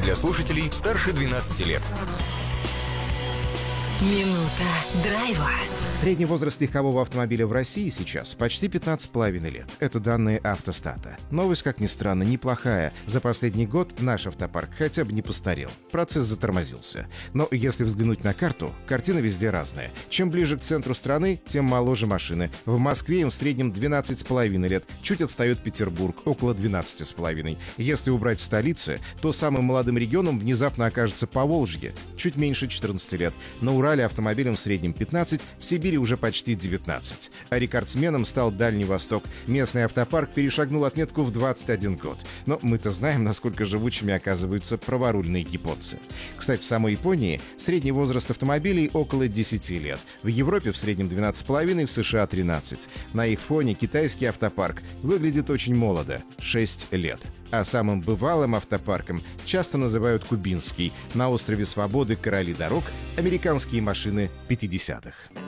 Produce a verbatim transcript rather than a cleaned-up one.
для слушателей старше двенадцати лет. Минута драйва. Средний возраст легкового автомобиля в России сейчас почти пятнадцать с половиной лет. Это данные Автостата. Новость, как ни странно, неплохая. За последний год наш автопарк хотя бы не постарел. Процесс затормозился. Но если взглянуть на карту, картина везде разная. Чем ближе к центру страны, тем моложе машины. В Москве им в среднем двенадцать с половиной лет. Чуть отстает Петербург, около двенадцати с половиной. Если убрать столицы, то самым молодым регионом внезапно окажется Поволжье. Чуть меньше четырнадцати лет. На Урале автомобилям в среднем пятнадцать, в Сибири уже почти девятнадцать. А рекордсменом стал Дальний Восток. Местный автопарк перешагнул отметку в двадцать один год. Но мы-то знаем, насколько живучими оказываются праворульные японцы. Кстати, в самой Японии средний возраст автомобилей около десяти лет. В Европе в среднем двенадцать с половиной, в США тринадцать. На их фоне китайский автопарк выглядит очень молодо — шесть лет. А самым бывалым автопарком часто называют кубинский. На острове Свободы короли дорог — американские машины пятидесятых.